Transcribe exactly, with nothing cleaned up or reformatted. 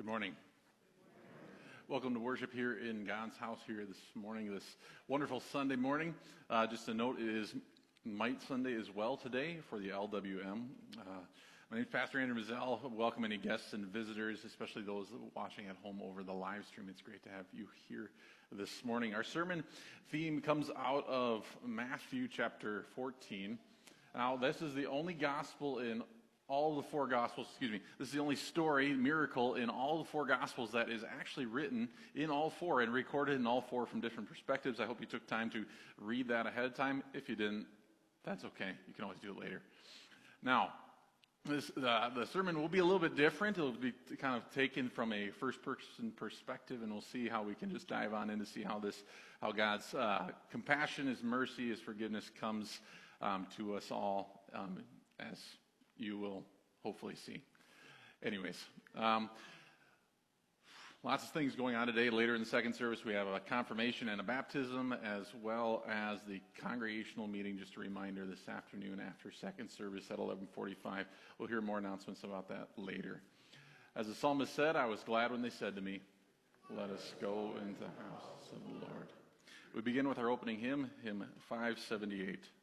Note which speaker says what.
Speaker 1: morning. Welcome to worship here in God's house here this morning, this wonderful Sunday morning. Uh, just a note, it is Might Sunday as well today for the L W M. Uh, my name is Pastor Andrew Mazzell. Welcome any guests and visitors, especially those watching at home over the live stream. It's great to have you here this morning. Our sermon theme comes out of Matthew chapter fourteen. Now, this is the only gospel in all the four Gospels, excuse me, this is the only story, miracle in all the four Gospels that is actually written in all four and recorded in all four from different perspectives. I hope you took time to read that ahead of time. If you didn't, that's okay. You can always do it later. Now, this, uh, the sermon will be a little bit different. It'll be kind of taken from a first-person perspective, and we'll see how we can just dive on in to see how this, how God's uh, compassion, His mercy, His forgiveness comes um, to us all um, as you will hopefully see. Anyways, um, lots of things going on today. Later in the second service, we have a confirmation and a baptism, as well as the congregational meeting. Just a reminder, this afternoon after second service at eleven forty-five. We'll hear more announcements about that later. As the psalmist said, I was glad when they said to me, let us go into the house of the Lord. We begin with our opening hymn, hymn five seventy-eight.